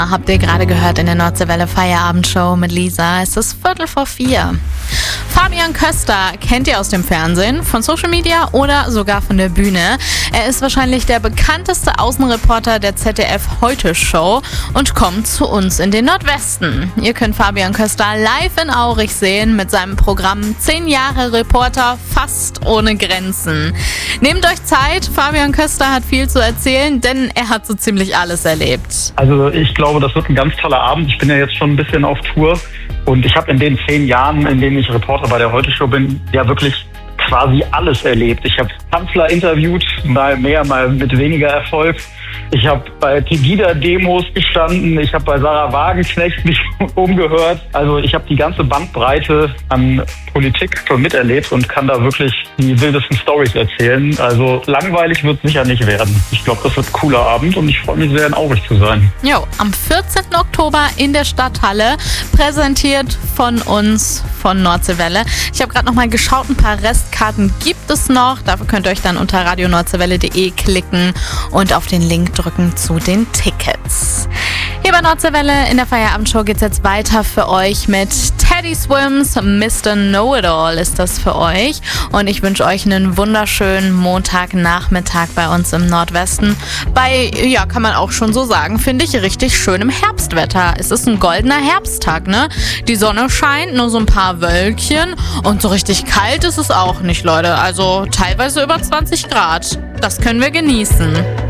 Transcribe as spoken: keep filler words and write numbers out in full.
Habt ihr gerade gehört in der Nordseewelle Feierabendshow mit Lisa. Es ist Viertel vor vier. Fabian Köster kennt ihr aus dem Fernsehen, von Social Media oder sogar von der Bühne. Er ist wahrscheinlich der bekannteste Außenreporter der Z D F Heute-Show und kommt zu uns in den Nordwesten. Ihr könnt Fabian Köster live in Aurich sehen mit seinem Programm zehn Jahre Reporter fast ohne Grenzen. Nehmt euch Zeit, Fabian Köster hat viel zu erzählen, denn er hat so ziemlich alles erlebt. Also ich glaube, das wird ein ganz toller Abend. Ich bin ja jetzt schon ein bisschen auf Tour und ich habe in den zehn Jahren, in denen ich Reporter bei der Heute-Show bin, ja wirklich quasi alles erlebt. Ich habe Kanzler interviewt, mal mehr, mal mit weniger Erfolg. Ich habe bei Pegida-Demos gestanden, ich habe bei Sarah Wagenknecht mich umgehört. Also ich habe die ganze Bandbreite an Politik schon miterlebt und kann da wirklich die wildesten Storys erzählen. Also langweilig wird sicher nicht werden. Ich glaube, das wird ein cooler Abend und ich freue mich sehr, in Aurich zu sein. Jo, am vierzehnten Oktober in der Stadthalle, präsentiert von uns, von Nordseewelle. Ich habe gerade noch mal geschaut, ein paar Restkarten gibt es noch. Dafür könnt ihr euch dann unter radio nordseewelle punkt de klicken und auf den Link drücken zu den Tickets. Hier bei Nordseewelle in der Feierabendshow geht es jetzt weiter für euch mit Teddy Swims. Mister Know-It-All ist das für euch. Und ich wünsche euch einen wunderschönen Montagnachmittag bei uns im Nordwesten. Bei, ja, kann man auch schon so sagen, finde ich, richtig schönem Herbstwetter. Es ist ein goldener Herbsttag, ne? Die Sonne scheint, nur so ein paar Wölkchen. Und so richtig kalt ist es auch nicht, Leute. Also teilweise über zwanzig Grad. Das können wir genießen.